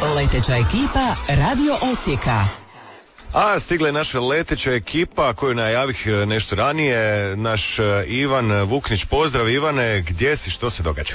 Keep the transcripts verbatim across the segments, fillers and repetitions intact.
Leteća ekipa Radio Osijeka. A stigla je naša leteća ekipa koju najavih nešto ranije, naš Ivan Vuknić. Pozdrav Ivane, gdje si, što se događa?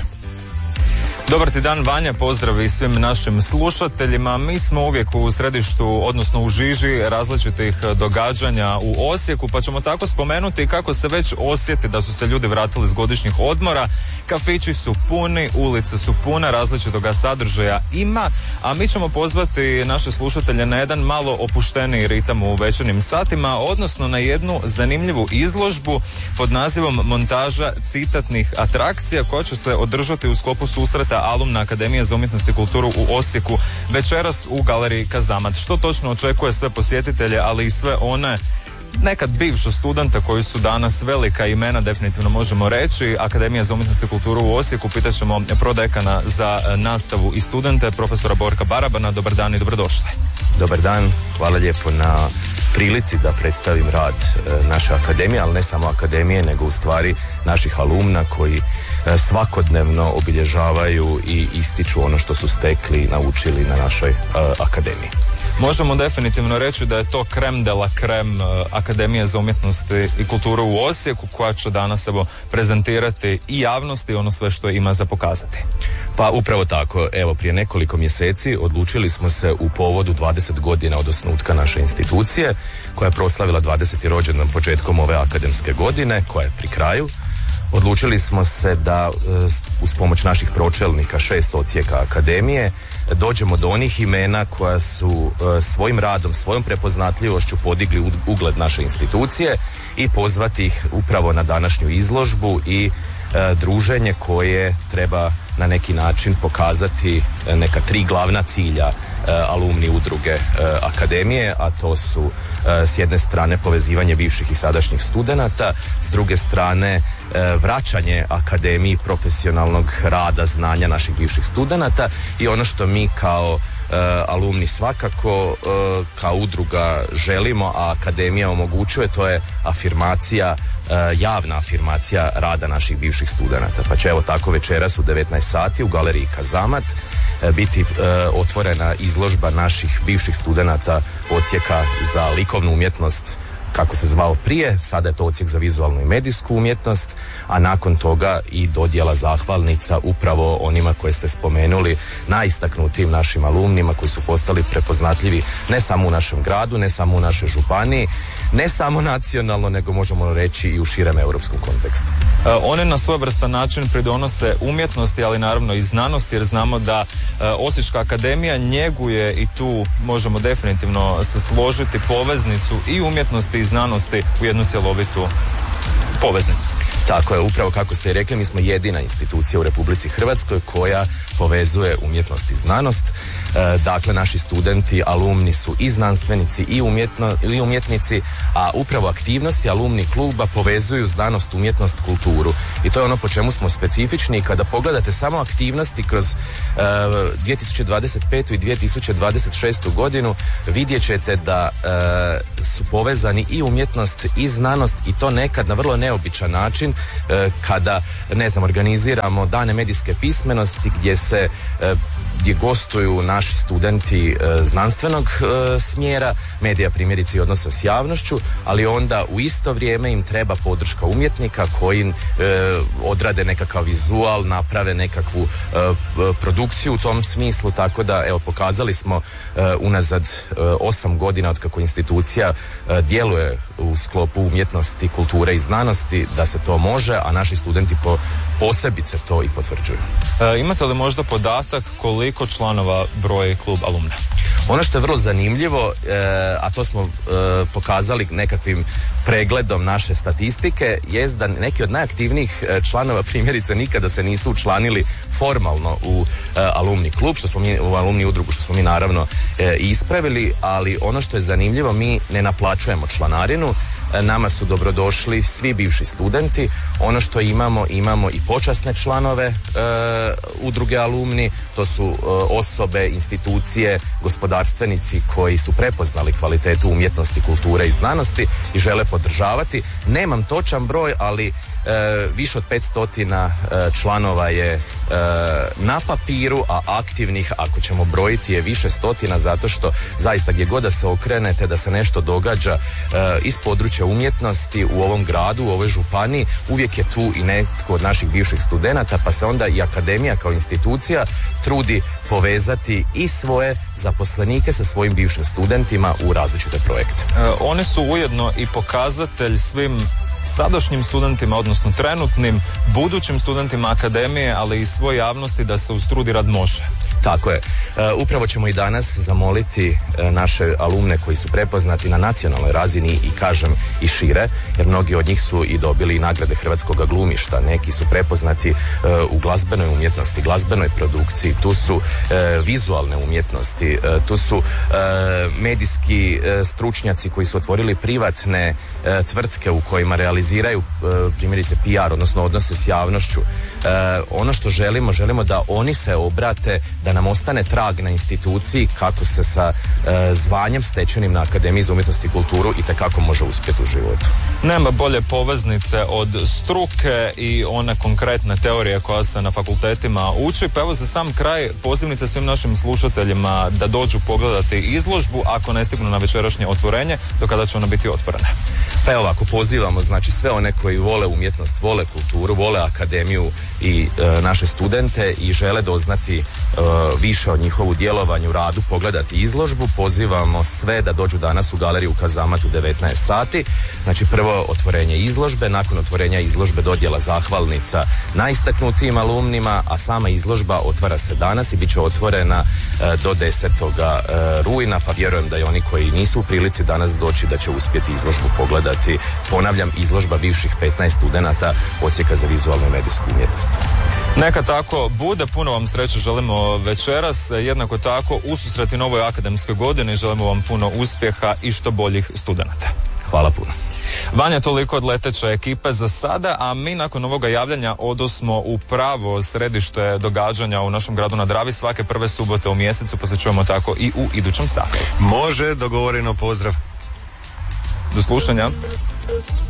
Dobar ti dan Vanja, pozdrav i svim našim slušateljima. Mi smo uvijek u središtu, odnosno u žiži različitih događanja u Osijeku, pa ćemo tako spomenuti kako se već osjeti da su se ljudi vratili s godišnjih odmora. Kafići su puni, ulice su pune, različitoga sadržaja ima, a mi ćemo pozvati naše slušatelje na jedan malo opušteniji ritam u večernjim satima, odnosno na jednu zanimljivu izložbu pod nazivom Montaža citatnih atrakcija, koja će se održati u sklopu susreta Alumna Akademije za umjetnost i kulturu u Osijeku večeras u galeriji Kazamat. Što točno očekuje sve posjetitelje, ali i sve one nekad bivše studente koji su danas velika imena, definitivno možemo reći. Akademija za umjetnost i kulturu u Osijeku, pitat ćemo prodekana za nastavu i studente, profesora Borka Barabana. Dobar dan i dobrodošli. Dobar dan, hvala lijepo na prilici da predstavim rad e, naše akademije, ali ne samo akademije, nego u stvari naših alumna koji e, svakodnevno obilježavaju i ističu ono što su stekli i naučili na našoj e, akademiji. Možemo definitivno reći da je to krem de la krem Akademije za umjetnost i kulturu u Osijeku, koja će danas evo prezentirati i javnosti ono sve što ima za pokazati. Pa upravo tako, evo prije nekoliko mjeseci odlučili smo se u povodu dvadeset godina od osnutka naše institucije, koja je proslavila dvadeseti rođendan početkom ove akademske godine, koja je pri kraju. Odlučili smo se da uz pomoć naših pročelnika šest odsjeka akademije dođemo do onih imena koja su svojim radom, svojom prepoznatljivošću podigli ugled naše institucije i pozvati ih upravo na današnju izložbu i e, druženje koje treba na neki način pokazati neka tri glavna cilja e, alumni udruge e, akademije, a to su e, s jedne strane povezivanje bivših i sadašnjih studenata, s druge strane vraćanje akademiji profesionalnog rada, znanja naših bivših studenata i ono što mi kao uh, alumni svakako uh, kao udruga želimo, a akademija omogućuje, to je afirmacija, uh, javna afirmacija rada naših bivših studenata. Pa će evo tako večeras u devetnaest sati u galeriji Kazamat uh, biti uh, otvorena izložba naših bivših studenata odsjeka za likovnu umjetnost, kako se zvao prije, sada je to odsjek za vizualnu i medijsku umjetnost, a nakon toga i dodjela zahvalnica upravo onima koje ste spomenuli, najistaknutijim našim alumnima koji su postali prepoznatljivi ne samo u našem gradu, ne samo u našoj županiji, ne samo nacionalno, nego možemo reći i u širem europskom kontekstu. E, one na svojevrstan način pridonose umjetnosti, ali naravno i znanosti, jer znamo da e, Osječka akademija njeguje, i tu možemo definitivno se složiti, poveznicu i umjetnosti i znanosti u jednu cjelovitu poveznicu. Tako je, upravo kako ste i rekli, mi smo jedina institucija u Republici Hrvatskoj koja povezuje umjetnost i znanost. E, dakle, naši studenti, alumni su i znanstvenici i, umjetno, i umjetnici, a upravo aktivnosti alumni kluba povezuju znanost, umjetnost, kulturu. I to je ono po čemu smo specifični. Kada pogledate samo aktivnosti kroz e, dvije tisuće dvadeset petu i dvije tisuće dvadeset šestu godinu, vidjet ćete da e, su povezani i umjetnost i znanost, i to nekad na vrlo neobičan način, e, kada, ne znam, organiziramo dane medijske pismenosti gdje se e, gdje gostuju naši studenti e, znanstvenog e, smjera, medija primjerice i odnosa s javnošću, ali onda u isto vrijeme im treba podrška umjetnika koji e, odrade nekakav vizual, naprave nekakvu e, produkciju u tom smislu, tako da evo pokazali smo e, unazad e, osam godina od kako institucija e, djeluje u sklopu umjetnosti, kulture i znanosti da se to može, a naši studenti po, posebice to i potvrđuju. E, imate li možda podatak koliko članova broji klub alumna? Ono što je vrlo zanimljivo, e, a to smo e, pokazali nekakvim pregledom naše statistike, jest da neki od najaktivnijih članova primjerice nikada se nisu učlanili formalno u e, alumni klub, što smo mi, u alumni udrugu, što smo mi naravno e, ispravili, ali ono što je zanimljivo, mi ne naplaćujemo članarinu. Nama su dobrodošli svi bivši studenti, Ono što imamo, imamo i počasne članove e, udruge alumni, to su e, osobe, institucije, gospodarstvenici koji su prepoznali kvalitetu umjetnosti, kulture i znanosti i žele podržavati. Nemam točan broj, ali E, više od petsto e, članova je e, na papiru, a aktivnih, ako ćemo brojiti, je više stotina, zato što zaista gdje god da se okrenete, da se nešto događa e, iz područja umjetnosti u ovom gradu, u ovoj županiji, uvijek je tu i netko od naših bivših studenata, pa se onda i akademija kao institucija trudi povezati i svoje zaposlenike sa svojim bivšim studentima u različite projekte. E, oni su ujedno i pokazatelj svim sadašnjim studentima, odnosno trenutnim, budućim studentima akademije, ali i svoj javnosti da se uz trud i rad može. Tako je. E, upravo ćemo i danas zamoliti e, naše alumne koji su prepoznati na nacionalnoj razini i kažem i šire, jer mnogi od njih su i dobili nagrade Hrvatskog glumišta, neki su prepoznati e, u glazbenoj umjetnosti, glazbenoj produkciji, tu su e, vizualne umjetnosti, e, tu su e, medijski e, stručnjaci koji su otvorili privatne e, tvrtke u kojima realiziraju e, primjerice P R, odnosno odnose s javnošću. E, ono što želimo, želimo da oni se obrate, da nam ostane trag na instituciji kako se sa e, zvanjem stečenim na Akademiji za umjetnost i kulturu itekako može uspjeti u životu. Nema bolje poveznice od struke i one konkretne teorije koja se na fakultetima uči, pa evo za sam kraj pozivnice svim našim slušateljima da dođu pogledati izložbu ako ne stignu na večerašnje otvorenje, do kada će ona biti otvorena. Pa evo ovako, pozivamo znači sve one koji vole umjetnost, vole kulturu, vole akademiju i e, naše studente i žele doznati e, više o njihovu djelovanju, radu, pogledati izložbu. Pozivamo sve da dođu danas u galeriju Kazamat u devetnaest sati. Znači prvo otvorenje izložbe, nakon otvorenja izložbe dodjela zahvalnica najistaknutijim alumnima, a sama izložba otvara se danas i bit će otvorena e, do desetoga rujna, pa vjerujem da i oni koji nisu u prilici danas doći da će uspjeti izložbu pogledati. Ponavljam, izložba bivših petnaest studenata Odsjeka za vizualnu i medijsku umjetnost. Neka tako bude, puno vam sreće želimo večeras, jednako tako u susreti novoj akademskoj godini želimo vam puno uspjeha i što boljih studenata. Hvala puno. Vanja, toliko od leteće ekipe za sada, a mi nakon ovoga javljanja odosmo u pravo središte događanja u našem gradu na Dravi svake prve subote u mjesecu, pa se čujemo tako i u idućem satu. Može, dogovoreno, pozdrav. Do slušanja.